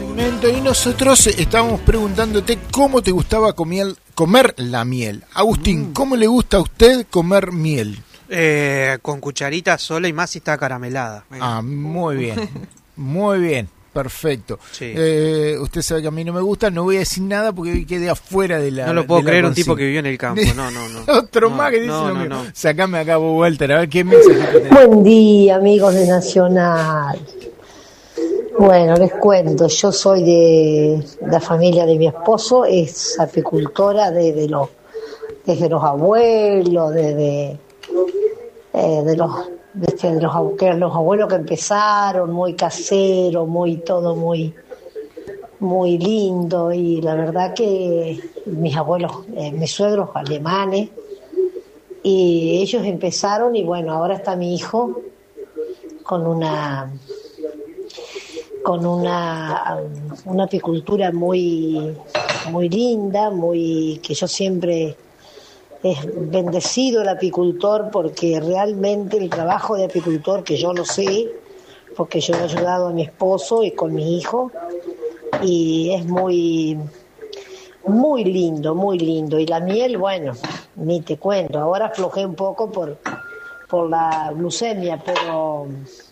segmento y nosotros estábamos preguntándote cómo te gustaba comer la miel. Agustín, ¿cómo le gusta a usted comer miel? Con cucharita sola y más si está caramelada. Ah, muy bien, muy bien, perfecto. Sí. Usted sabe que a mí no me gusta, no voy a decir nada porque quedé afuera de la. No lo puedo creer, un consigna. tipo que vivió en el campo. No. Otro No, más que dice no, lo no, mismo. no. Sacame acá, Walter, a ver qué mensaje tenés. Buen día, amigos de Nacional. Bueno, les cuento, yo soy de la familia de mi esposo, es apicultora desde los abuelos, de los abuelos que empezaron, muy casero, muy todo muy lindo, y la verdad que mis abuelos, mis suegros alemanes, y ellos empezaron, y bueno, ahora está mi hijo con una apicultura muy linda, que yo siempre es bendecido el apicultor, porque realmente el trabajo de apicultor, que yo lo sé, porque yo he ayudado a mi esposo y con mi hijo, y es muy lindo, y la miel, bueno, ni te cuento, ahora aflojé un poco por la glucemia, pero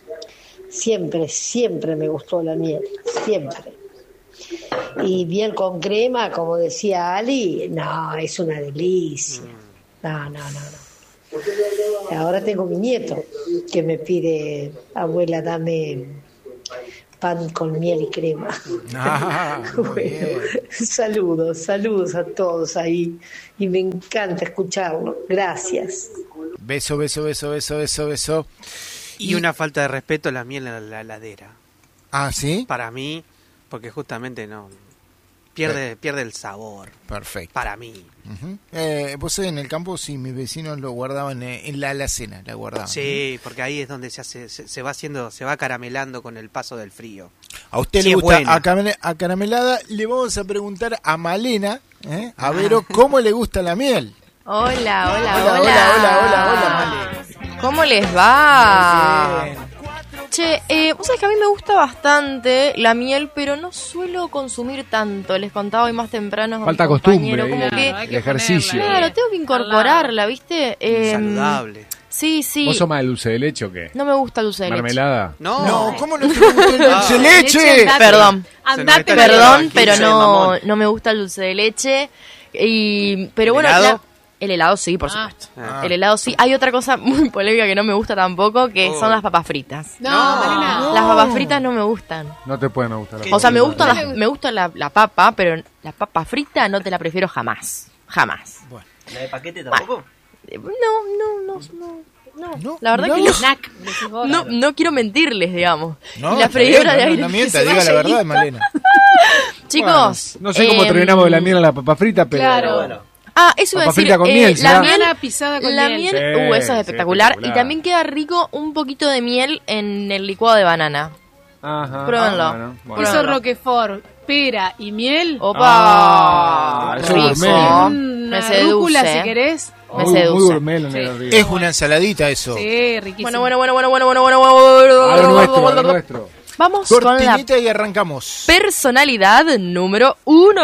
siempre me gustó la miel, siempre. Y miel con crema, como decía Ali, no, es una delicia. No. Ahora tengo mi nieto que me pide, abuela, dame pan con miel y crema. Bueno, saludos a todos ahí, y me encanta escucharlo. Gracias. Beso. Y una falta de respeto, la miel en la heladera. Ah, ¿sí? Para mí, porque justamente no pierde el sabor. Perfecto. Para mí. Uh-huh. Vos sabés, en el campo, sí, mis vecinos lo guardaban en la alacena, la guardaban. Sí, porque ahí es donde se va caramelando con el paso del frío. A usted Sí, le gusta buena. acaramelada. Le vamos a preguntar a Malena, a Vero, ¿cómo le gusta la miel? Hola, Malena. ¿Cómo les va? Muy bien. Che, vos sabés que a mí me gusta bastante la miel, pero no suelo consumir tanto. Les contaba hoy más temprano a Falta mi compañero, costumbre, como que el ejercicio. claro, tengo que incorporarla, ¿viste? Saludable. Sí. ¿Vos sos más de dulce de leche o qué? No me gusta el dulce de leche. ¿Mermelada? No, ¿cómo no te gusta el dulce de leche? Perdón, Andate, pero no me gusta el dulce de leche. Pero bueno, ¿Helado? el helado sí, por supuesto. Ah. El helado sí. Hay otra cosa muy polémica que no me gusta tampoco, que son las papas fritas. No, Malena. Las papas fritas no me gustan. No te pueden gustar. O sea, me gusta la papa, pero la papa frita no te la prefiero jamás. Jamás. ¿La de paquete tampoco? No. La verdad que Snack, decís vos. no quiero mentirles, digamos. No, y la freidora de aire. no mienta, diga la verdad, Malena. Chicos. No sé cómo terminamos de la miel a la papa frita, pero... Claro. Bueno. Eso iba a Papa decir. frita con miel, la ¿será? miel Pisada con la miel. miel, Sí, eso es sí, espectacular. espectacular. Y también queda rico un poquito de miel en el licuado de banana. Ajá. Pruébenlo. Bueno. Eso Roquefort, pera y miel. ¡Opa! Eso Rico. es gourmet. Me Una rúcula, seduce. si querés. Me Muy seduce. gourmet lo negro arriba. Es una ensaladita eso. Sí, riquísimo. Bueno. A lo nuestro. Vamos con la Cortinita y arrancamos. personalidad número 1.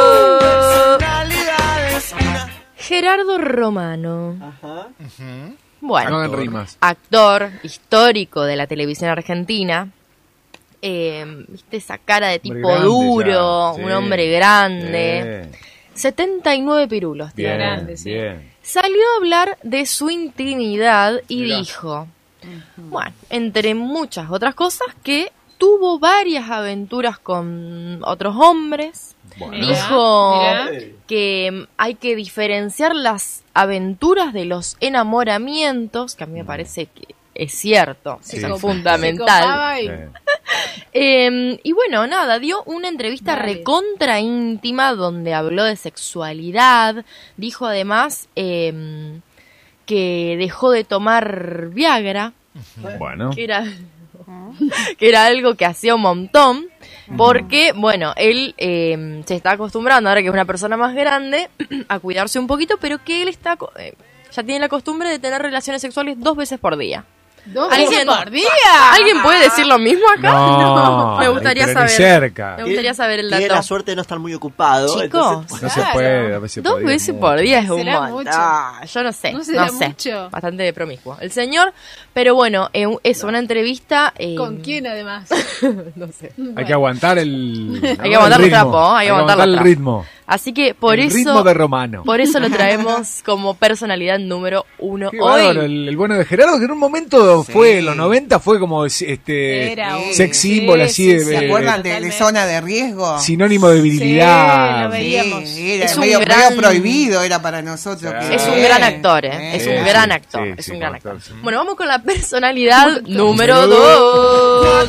Gerardo Romano. Ajá. Bueno, No hagan rimas. actor histórico de la televisión argentina. ¿Viste esa cara de tipo Hombre grande duro? ya, sí. Un hombre grande. 79 pirulos tiene. Bien, grande, sí. bien. Salió a hablar de su intimidad y Mirá. dijo, bueno, entre muchas otras cosas, que tuvo varias aventuras con otros hombres. Bueno. Dijo mirá. que hay que diferenciar las aventuras de los enamoramientos, que a mí me parece que es cierto, Sí. eso Se es fundamental. Sí. Y bueno, nada, dio una entrevista Dale. recontra íntima donde habló de sexualidad. Dijo además que dejó de tomar Viagra, Bueno. que era algo que hacía un montón, porque, bueno, él se está acostumbrando, ahora que es una persona más grande, a cuidarse un poquito, pero que él está ya tiene la costumbre de tener relaciones sexuales 2 veces por día. ¿2 veces por día? ¿Alguien puede decir lo mismo acá? No, Me gustaría pero ni saber. cerca. Me gustaría saber el Tiene dato. la suerte de no estar muy ocupado. Chicos, entonces, No se puede, a veces 2 podría, veces mucho. por día es un ¿Será montón. mucho? Yo no sé. ¿No será sé. mucho? Bastante promiscuo. El señor, pero bueno, es una entrevista. ¿Con quién además? No sé. Hay que aguantar el. Hay que aguantar el los ritmo. trapos, hay que aguantar el los ritmo. Así que por el eso. ritmo de Romano. Por eso lo traemos como personalidad número 1 Qué hoy. bárbaro, el bueno de Gerardo, que en un momento fue, en los 90 fue como Era un- sex symbol, así sí, de, ¿Se acuerdan de Totalmente. zona de riesgo? sinónimo de virilidad. Sí, lo veíamos. Sí, era Es un medio, gran- medio prohibido, era para nosotros. Sí. que- Es un gran actor, ¿eh? Es Sí, un gran sí, actor. sí, Es sí, un gran actor, actor. sí. Bueno, vamos con la personalidad número 2.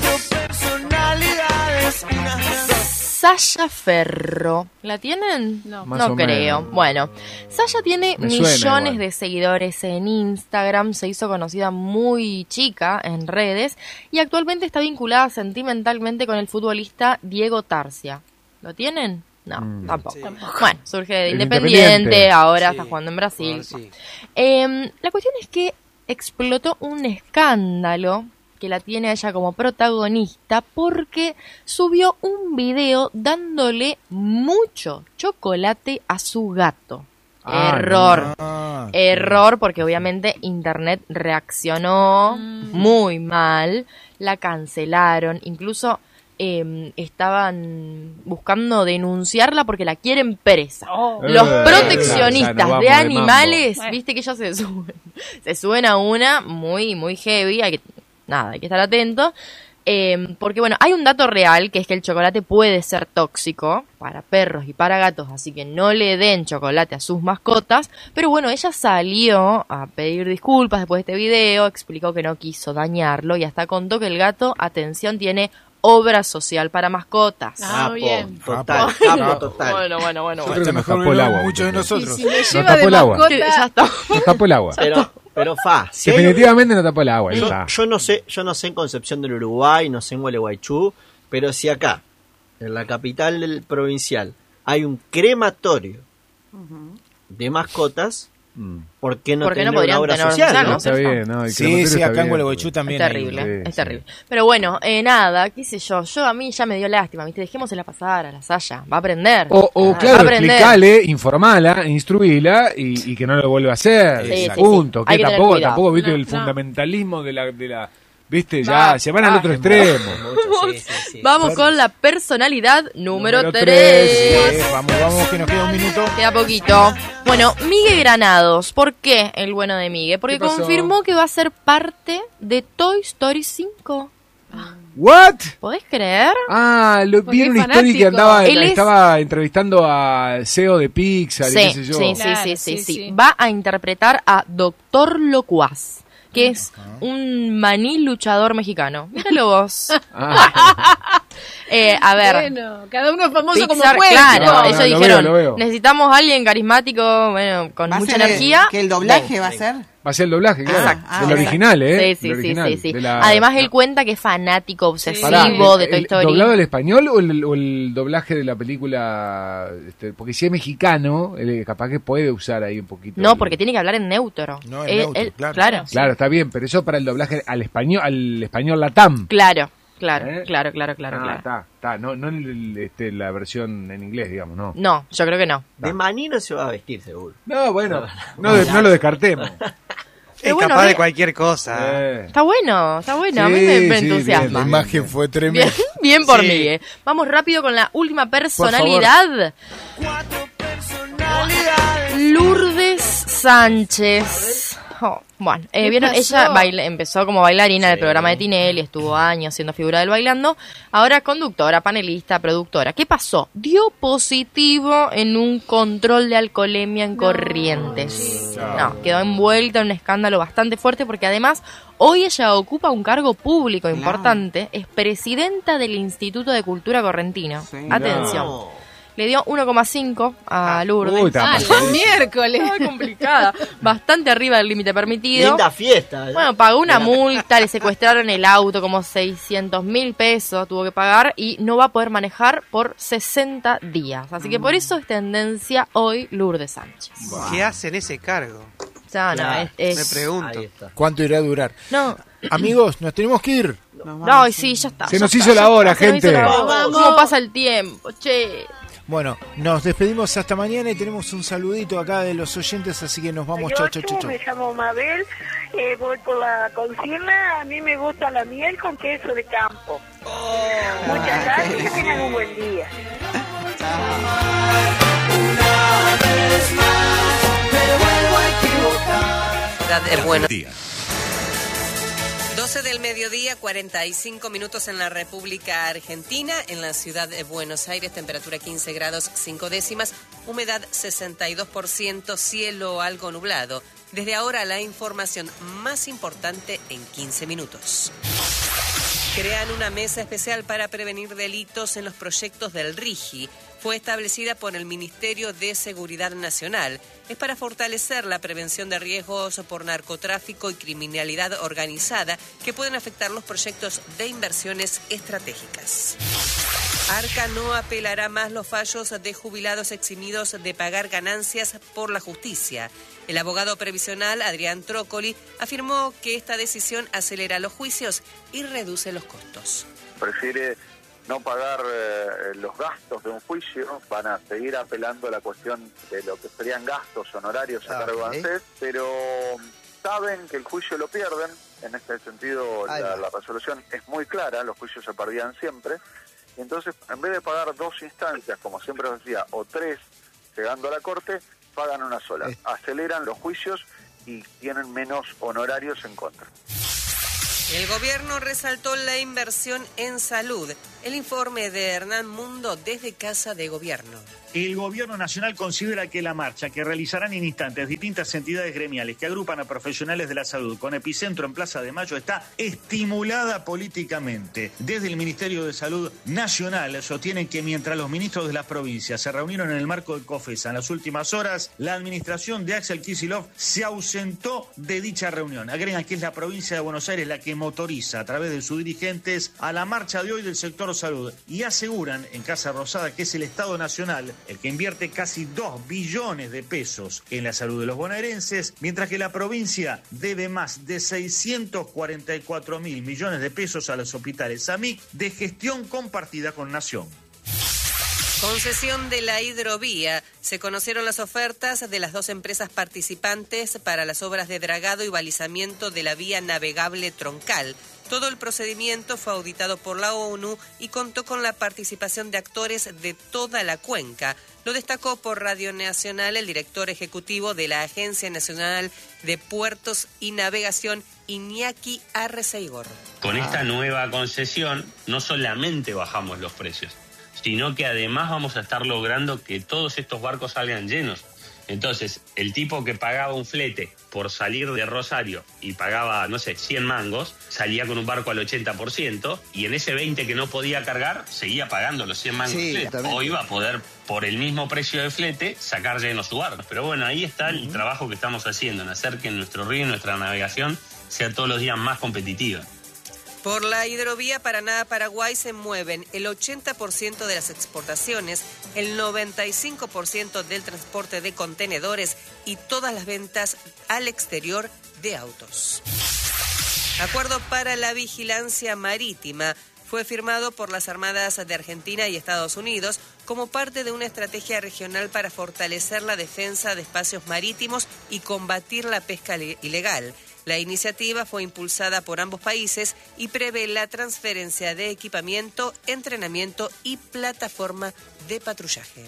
Sasha Ferro. ¿La tienen? No. Más No o creo. menos. Bueno, Sasha tiene Me suena millones igual. de seguidores en Instagram, se hizo conocida muy chica en redes y actualmente está vinculada sentimentalmente con el futbolista Diego Tarsia. ¿Lo tienen? No, tampoco. Sí. Bueno, surge de El Independiente, Independiente. ahora Sí. está jugando en Brasil. Sí. La cuestión es que explotó un escándalo que la tiene a ella como protagonista porque subió un video dándole mucho chocolate a su gato. Ah, Error. Ah, Error porque obviamente internet reaccionó muy mal, la cancelaron, incluso estaban buscando denunciarla porque la quieren presa. Los ya proteccionistas nos vamos de de animales, mambo. viste que ellos se suben a una muy heavy, hay que estar atento. Porque bueno, hay un dato real que es que el chocolate puede ser tóxico para perros y para gatos, así que no le den chocolate a sus mascotas. Pero bueno, ella salió a pedir disculpas después de este video, explicó que no quiso dañarlo y hasta contó que el gato, atención, tiene obra social para mascotas. Ah, Capo, bien. total, Capo. capo total. Bueno. Yo creo Hasta que nos mejor tapó el que agua. muchos de Y nosotros. si me Nos lleva tapó de el agua. mascota, Ya está. Nos tapó el agua. Pero si hay- Definitivamente nos tapó el agua. ya yo, está. yo no sé en Concepción del Uruguay, no sé en Gualeguaychú, pero si acá, en la capital del provincial, hay un crematorio de mascotas, ¿por qué no ¿Por qué no tener podrían una obra tener obra social? social, ¿no? no? Está bien, ¿no? El Sí, crematorio sí, está acá en bien, Gualeguaychú porque- también Es hay- terrible, sí, es sí. terrible. Pero bueno, nada, qué sé yo, a mí ya me dio lástima, ¿viste? Dejémosela pasar a la Saya, va a aprender. O Va a claro, aprender. explicale, informala, instruíla y que no lo vuelva a hacer. Sí, sí, Punto. sí. Que Hay que tener tampoco, cuidado. tampoco, viste, No, el no. fundamentalismo de la viste, ya se van al otro Mucho, extremo. sí. Vamos con la personalidad número Número 3. Vamos, que nos queda un minuto. Queda poquito. Bueno, Migue Granados. ¿Por qué el bueno de Migue? Porque ¿Qué pasó? confirmó que va a ser parte de Toy Story 5. ¿What? ¿Podés creer? Ah, Porque vi es una historia que fanático. Él es- estaba entrevistando a CEO de Pixar y qué Sí, sé yo. sí, Claro, sí. sí. Va a interpretar a Doctor Locuaz, que es un maní luchador mexicano. Míralo vos. Ah, A ver. Bueno, cada uno es famoso como Pixar, puede. claro, No, ellos lo dijeron, veo. necesitamos a alguien carismático, bueno, con ¿Va a mucha ser energía. que el doblaje va a ser? va a ser el doblaje, claro. Exacto. Del exacto. original, ¿eh? Sí, Del sí, original, sí. de la- Además, él cuenta que es fanático, obsesivo Pará, de Toy Story. ¿doblado al español o el doblaje de la película? Porque si es mexicano, capaz que puede usar ahí un poquito. No, porque tiene que hablar en neutro. No, en neutro, claro. Claro, Claro, está bien, pero eso para el doblaje al español latam. claro. ¿Eh? Claro. Está. No la versión en inglés, digamos, no. No, yo creo que no. De maní no se va a vestir, seguro. No, bueno, no lo descartemos. Pero Es bueno, capaz ve- de cualquier cosa. Está bueno. A mí Sí, me sí, entusiasma. La imagen fue tremenda. Bien por Sí. Miguel. Vamos rápido con la última personalidad. Lourdes Sánchez. Oh, bueno, vieron, pasó? ella empezó como bailarina en el programa de Tinelli, estuvo años siendo figura del bailando, ahora es conductora, panelista, productora. ¿Qué pasó? Dio positivo en un control de alcoholemia en Corrientes. No, quedó envuelta en un escándalo bastante fuerte porque además hoy ella ocupa un cargo público importante, es presidenta del Instituto de Cultura Correntino. Sí. Atención. Le dio 1,5 a Lourdes. Uy, está Ah, pasando. el miércoles. Estaba complicada. Bastante arriba del límite permitido. Linda fiesta. Bueno, pagó una multa, le secuestraron el auto, como 600.000 pesos tuvo que pagar y no va a poder manejar por 60 días. Así que por eso es tendencia hoy Lourdes Sánchez. ¿Qué hace en ese cargo? sea, no, Claro. Me pregunto. Ahí está. ¿Cuánto irá a durar? No, Amigos, nos tenemos que ir. Nos vamos. no, y sí, ya está. Se ya nos está, hizo ya la hora, está, se nos hizo gente. la hora. Vamos. ¿Cómo pasa el tiempo? Che. Bueno, nos despedimos hasta mañana y tenemos un saludito acá de los oyentes, así que nos vamos. Chau, chau, chau, chau. Me llamo Mabel, voy por la consigna. A mí me gusta la miel con queso de campo. Muchas gracias y que tengan un buen día. Es bueno. 12 del mediodía, 45 minutos en la República Argentina, en la ciudad de Buenos Aires, temperatura 15 grados 5 décimas, humedad 62%, cielo algo nublado. Desde ahora la información más importante en 15 minutos. Crean una mesa especial para prevenir delitos en los proyectos del RIGI. Fue establecida por el Ministerio de Seguridad Nacional. Es para fortalecer la prevención de riesgos por narcotráfico y criminalidad organizada que pueden afectar los proyectos de inversiones estratégicas. Arca no apelará más los fallos de jubilados eximidos de pagar ganancias por la justicia. El abogado previsional Adrián Trócoli afirmó que esta decisión acelera los juicios y reduce los costos. Prefiere no pagar los gastos de un juicio, van a seguir apelando a la cuestión de lo que serían gastos honorarios a cargo de ANSES, pero saben que el juicio lo pierden. En este sentido la resolución es muy clara, los juicios se perdían siempre. Entonces, en vez de pagar 2 instancias, como siempre os decía, o 3, llegando a la corte, pagan una sola. Aceleran los juicios y tienen menos honorarios en contra. El gobierno resaltó la inversión en salud. El informe de Hernán Mundo desde Casa de Gobierno. El Gobierno Nacional considera que la marcha que realizarán en instantes distintas entidades gremiales que agrupan a profesionales de la salud con epicentro en Plaza de Mayo está estimulada políticamente. Desde el Ministerio de Salud Nacional sostienen que mientras los ministros de las provincias se reunieron en el marco de COFESA en las últimas horas, la administración de Axel Kicillof se ausentó de dicha reunión. Agregan que es la provincia de Buenos Aires la que motoriza a través de sus dirigentes a la marcha de hoy del sector salud y aseguran en Casa Rosada que es el Estado Nacional el que invierte casi 2 billones de pesos en la salud de los bonaerenses, mientras que la provincia debe más de 644 mil millones de pesos a los hospitales AMIC de gestión compartida con Nación. Concesión de la hidrovía. Se conocieron las ofertas de las 2 empresas participantes para las obras de dragado y balizamiento de la vía navegable troncal. Todo el procedimiento fue auditado por la ONU y contó con la participación de actores de toda la cuenca. Lo destacó por Radio Nacional el director ejecutivo de la Agencia Nacional de Puertos y Navegación, Iñaki Arreceigor. Con esta nueva concesión no solamente bajamos los precios, sino que además vamos a estar logrando que todos estos barcos salgan llenos. Entonces, el tipo que pagaba un flete por salir de Rosario y pagaba, 100 mangos, salía con un barco al 80%, y en ese 20 que no podía cargar, seguía pagando los 100 mangos de flete. O iba a poder, por el mismo precio de flete, sacar lleno su barco. Pero bueno, ahí está el trabajo que estamos haciendo, en hacer que nuestro río y nuestra navegación sea todos los días más competitiva. Por la hidrovía Paraná-Paraguay se mueven el 80% de las exportaciones, el 95% del transporte de contenedores y todas las ventas al exterior de autos. Acuerdo para la vigilancia marítima fue firmado por las Armadas de Argentina y Estados Unidos como parte de una estrategia regional para fortalecer la defensa de espacios marítimos y combatir la pesca ilegal. La iniciativa fue impulsada por ambos países y prevé la transferencia de equipamiento, entrenamiento y plataforma de patrullaje.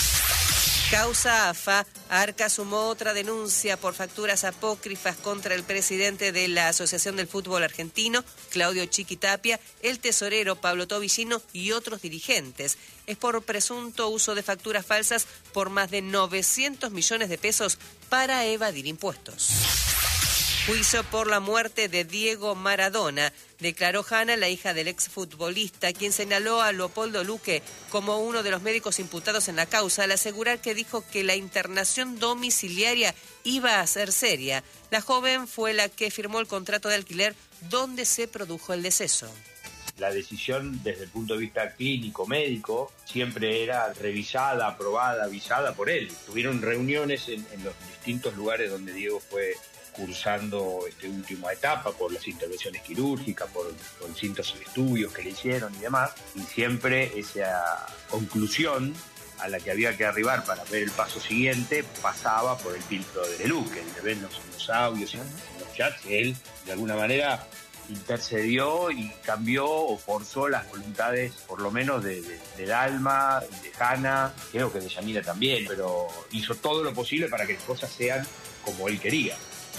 Causa AFA. Arca sumó otra denuncia por facturas apócrifas contra el presidente de la Asociación del Fútbol Argentino, Claudio Chiquitapia, el tesorero Pablo Tobillino y otros dirigentes. Es por presunto uso de facturas falsas por más de 900 millones de pesos para evadir impuestos. Juicio por la muerte de Diego Maradona. Declaró Hanna, la hija del exfutbolista, quien señaló a Leopoldo Luque como uno de los médicos imputados en la causa al asegurar que dijo que la internación domiciliaria iba a ser seria. La joven fue la que firmó el contrato de alquiler donde se produjo el deceso. la decisión desde el punto de vista clínico, médico, siempre era revisada, aprobada, avisada por él. Tuvieron reuniones en los distintos lugares donde Diego fue cursando esta última etapa, por las intervenciones quirúrgicas, por distintos estudios que le hicieron y demás, y siempre esa conclusión a la que había que arribar para ver el paso siguiente pasaba por el filtro de Lelou, que le ven los audios y en los chats. Él, de alguna manera, intercedió y cambió o forzó las voluntades, por lo menos de Dalma, de Hanna, creo que de Yamila también, pero hizo todo lo posible para que las cosas sean como él quería.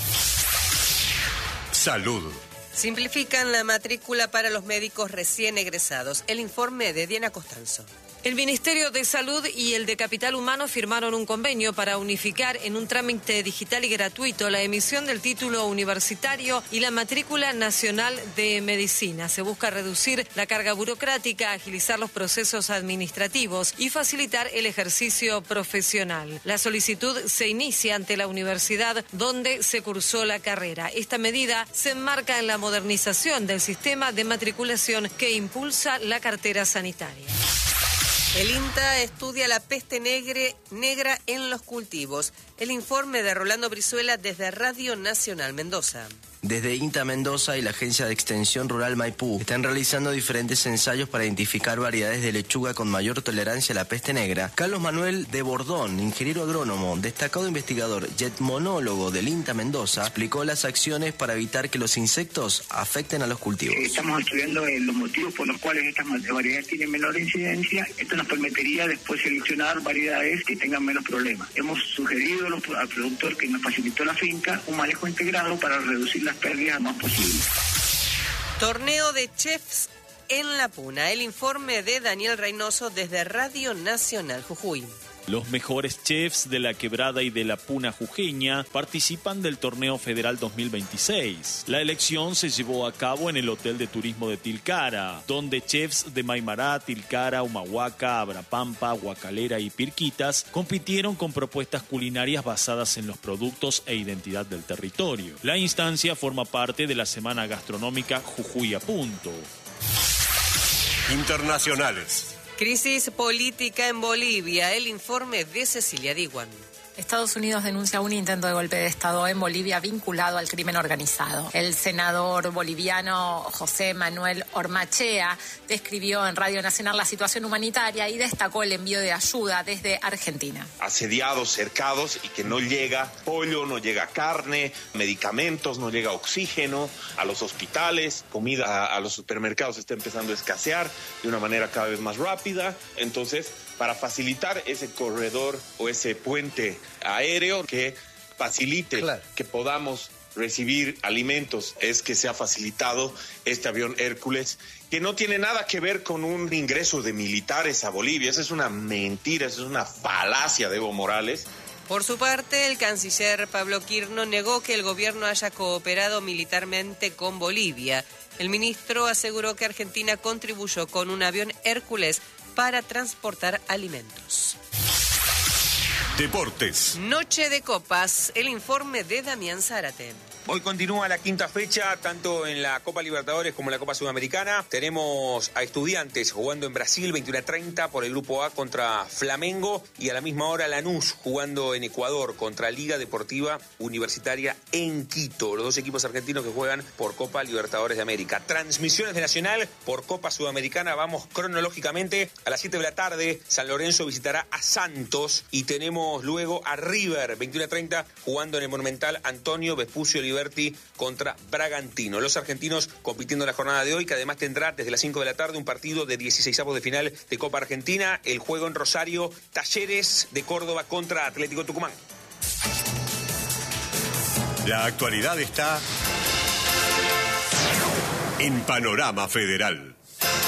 Salud. Simplifican la matrícula para los médicos recién egresados. El informe de Diana Costanzo. El Ministerio de Salud y el de Capital Humano firmaron un convenio para unificar en un trámite digital y gratuito la emisión del título universitario y la matrícula nacional de medicina. Se busca reducir la carga burocrática, agilizar los procesos administrativos y facilitar el ejercicio profesional. La solicitud se inicia ante la universidad donde se cursó la carrera. Esta medida se enmarca en la modernización del sistema de matriculación que impulsa la cartera sanitaria. El INTA estudia la peste negra en los cultivos. El informe de Rolando Brizuela desde Radio Nacional Mendoza. Desde INTA Mendoza y la Agencia de Extensión Rural Maipú están realizando diferentes ensayos para identificar variedades de lechuga con mayor tolerancia a la peste negra. Carlos Manuel de Bordón, ingeniero agrónomo, destacado investigador y etmonólogo del INTA Mendoza, explicó las acciones para evitar que los insectos afecten a los cultivos. Estamos estudiando los motivos por los cuales estas variedades tienen menor incidencia. Esto nos permitiría después seleccionar variedades que tengan menos problemas. Hemos sugerido al productor que nos facilitó la finca un manejo integrado para reducir las pérdidas más posible. Torneo de chefs en La Puna. El informe de Daniel Reynoso desde Radio Nacional Jujuy. Los mejores chefs de la Quebrada y de la Puna jujeña participan del Torneo Federal 2026. La elección se llevó a cabo en el Hotel de Turismo de Tilcara, donde chefs de Maimará, Tilcara, Humahuaca, Abrapampa, Huacalera y Pirquitas compitieron con propuestas culinarias basadas en los productos e identidad del territorio. La instancia forma parte de la Semana Gastronómica Jujuy a Punto. Internacionales. Crisis política en Bolivia. El informe de Cecilia Diwan. Estados Unidos denuncia un intento de golpe de Estado en Bolivia vinculado al crimen organizado. El senador boliviano José Manuel Ormachea describió en Radio Nacional la situación humanitaria y destacó el envío de ayuda desde Argentina. Asediados, cercados y que no llega pollo, no llega carne, medicamentos, no llega oxígeno a los hospitales, comida a los supermercados está empezando a escasear de una manera cada vez más rápida. Entonces, para facilitar ese corredor o ese puente aéreo que facilite que podamos recibir alimentos, es que se ha facilitado este avión Hércules, que no tiene nada que ver con un ingreso de militares a Bolivia. Esa es una mentira, esa es una falacia de Evo Morales. Por su parte, el canciller Pablo Quirno negó que el gobierno haya cooperado militarmente con Bolivia. El ministro aseguró que Argentina contribuyó con un avión Hércules para transportar alimentos. Deportes. Noche de copas. El informe de Damián Zárate. Hoy continúa la quinta fecha, tanto en la Copa Libertadores como en la Copa Sudamericana. Tenemos a Estudiantes jugando en Brasil, 21:30 por el Grupo A contra Flamengo. Y a la misma hora Lanús jugando en Ecuador contra Liga Deportiva Universitaria en Quito. Los dos equipos argentinos que juegan por Copa Libertadores de América. Transmisiones de Nacional por Copa Sudamericana. Vamos cronológicamente a las 7 de la tarde. San Lorenzo visitará a Santos. Y tenemos luego a River, 21:30 jugando en el Monumental Antonio Vespucio Liberti contra Bragantino. Los argentinos compitiendo en la jornada de hoy, que además tendrá desde las 5 de la tarde un partido de 16avos de final de Copa Argentina. El juego en Rosario, Talleres de Córdoba contra Atlético Tucumán. La actualidad está en Panorama Federal.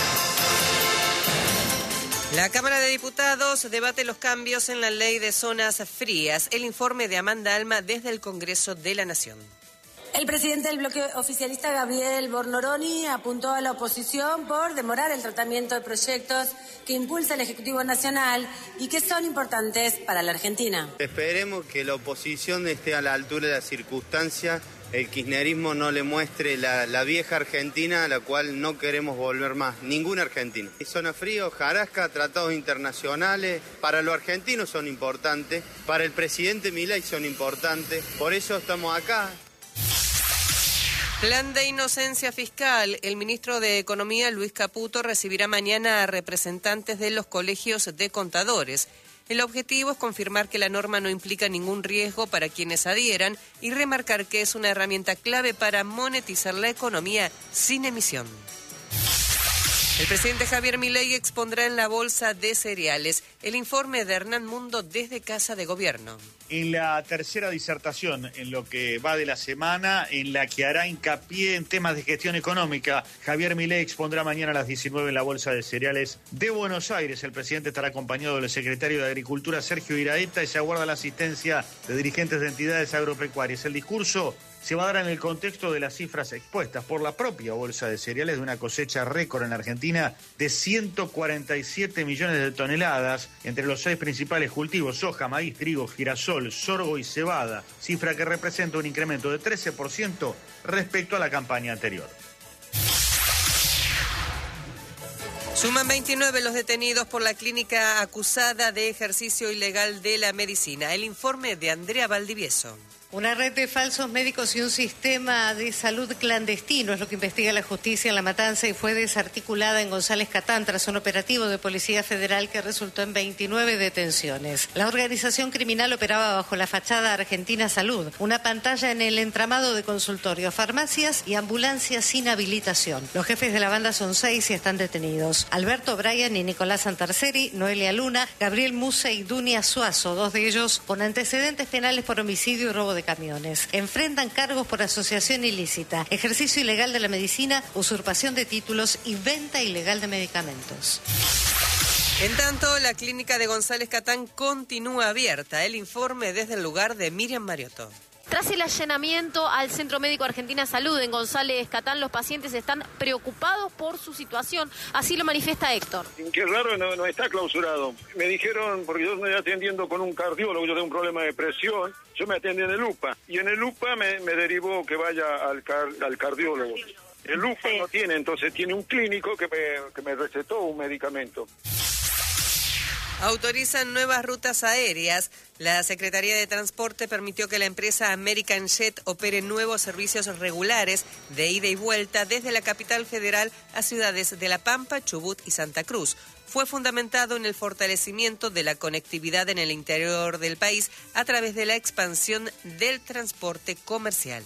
La Cámara de Diputados debate los cambios en la ley de zonas frías. El informe de Amanda Alma desde el Congreso de la Nación. El presidente del bloque oficialista, Gabriel Bornoroni, apuntó a la oposición por demorar el tratamiento de proyectos que impulsa el Ejecutivo Nacional y que son importantes para la Argentina. Esperemos que la oposición esté a la altura de las circunstancias el kirchnerismo no le muestre la vieja Argentina a la cual no queremos volver más, ningún argentino. Zona fría, hojarasca, tratados internacionales, para los argentinos son importantes, para el presidente Milei son importantes, por eso estamos acá. Plan de inocencia fiscal. El ministro de Economía, Luis Caputo, recibirá mañana a representantes de los colegios de contadores. El objetivo es confirmar que la norma no implica ningún riesgo para quienes adhieran y remarcar que es una herramienta clave para monetizar la economía sin emisión. El presidente Javier Milei expondrá en la Bolsa de Cereales el informe de Hernán Mundo desde Casa de Gobierno. En la tercera disertación, en lo que va de la semana, en la que hará hincapié en temas de gestión económica, Javier Milei expondrá mañana a las 19 en la Bolsa de Cereales de Buenos Aires. El presidente estará acompañado del secretario de Agricultura, Sergio Iraeta, y se aguarda la asistencia de dirigentes de entidades agropecuarias. El discurso se va a dar en el contexto de las cifras expuestas por la propia Bolsa de Cereales de una cosecha récord en la Argentina de 147 millones de toneladas entre los 6 principales cultivos: soja, maíz, trigo, girasol, sorgo y cebada, cifra que representa un incremento de 13% respecto a la campaña anterior. Suman 29 los detenidos por la clínica acusada de ejercicio ilegal de la medicina. El informe de Andrea Valdivieso. Una red de falsos médicos y un sistema de salud clandestino es lo que investiga la justicia en La Matanza y fue desarticulada en González Catán tras un operativo de Policía Federal que resultó en 29 detenciones. La organización criminal operaba bajo la fachada Argentina Salud, una pantalla en el entramado de consultorios, farmacias y ambulancias sin habilitación. Los jefes de la banda son 6 y están detenidos: Alberto Bryan y Nicolás Santarceri, Noelia Luna, Gabriel Musa y Dunia Suazo, 2 de ellos con antecedentes penales por homicidio y robo de camiones. Enfrentan cargos por asociación ilícita, ejercicio ilegal de la medicina, usurpación de títulos y venta ilegal de medicamentos. En tanto, la clínica de González Catán continúa abierta. El informe desde el lugar de Miriam Mariotto. Tras el allanamiento al Centro Médico Argentina Salud en González Catán, los pacientes están preocupados por su situación. Así lo manifiesta Héctor. Qué raro, no está clausurado. Me dijeron, porque yo me estoy atendiendo con un cardiólogo, yo tengo un problema de presión, yo me atendí en el UPA. Y en el UPA me derivó que vaya al cardiólogo. El UPA no tiene, entonces tiene un clínico que me recetó un medicamento. Autorizan nuevas rutas aéreas. La Secretaría de Transporte permitió que la empresa American Jet opere nuevos servicios regulares de ida y vuelta desde la capital federal a ciudades de La Pampa, Chubut y Santa Cruz. Fue fundamentado en el fortalecimiento de la conectividad en el interior del país a través de la expansión del transporte comercial.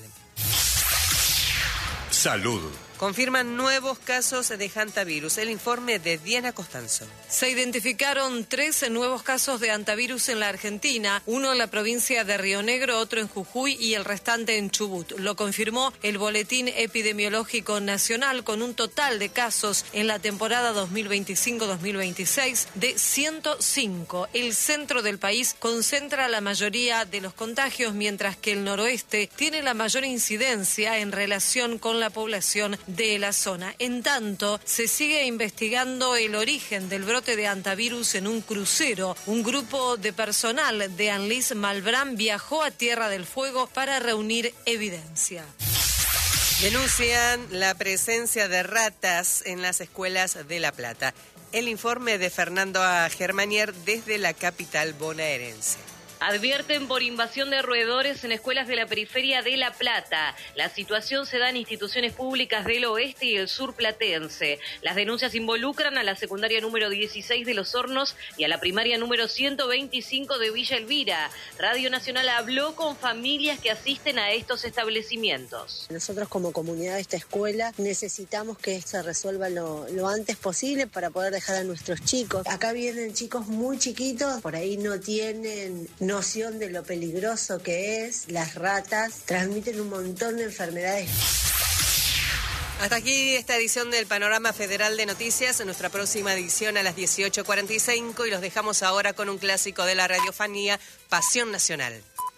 Salud. Confirman nuevos casos de hantavirus. El informe de Diana Costanzo. Se identificaron 13 nuevos casos de hantavirus en la Argentina, uno en la provincia de Río Negro, otro en Jujuy y el restante en Chubut. Lo confirmó el Boletín Epidemiológico Nacional, con un total de casos en la temporada 2025-2026 de 105. El centro del país concentra la mayoría de los contagios, mientras que el noroeste tiene la mayor incidencia en relación con la población de la zona. En tanto, se sigue investigando el origen del brote de hantavirus en un crucero. Un grupo de personal de Anlis Malbrán viajó a Tierra del Fuego para reunir evidencia. Denuncian la presencia de ratas en las escuelas de La Plata. El informe de Fernando A. Germanier desde la capital bonaerense. Advierten por invasión de roedores en escuelas de la periferia de La Plata. La situación se da en instituciones públicas del oeste y el sur platense. Las denuncias involucran a la secundaria número 16 de Los Hornos y a la primaria número 125 de Villa Elvira. Radio Nacional habló con familias que asisten a estos establecimientos. Nosotros como comunidad de esta escuela necesitamos que esto se resuelva lo antes posible para poder dejar a nuestros chicos. Acá vienen chicos muy chiquitos, por ahí no tienen noción de lo peligroso que es. Las ratas transmiten un montón de enfermedades. Hasta aquí esta edición del Panorama Federal de Noticias. Nuestra próxima edición a las 18:45 y los dejamos ahora con un clásico de la radiofonía, Pasión Nacional.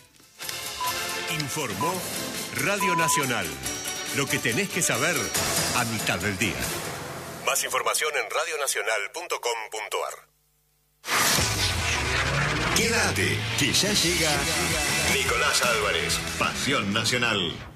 Informó Radio Nacional. Lo que tenés que saber a mitad del día. Más información en radionacional.com.ar. Quédate, que ya llega Nicolás Álvarez, Pasión Nacional.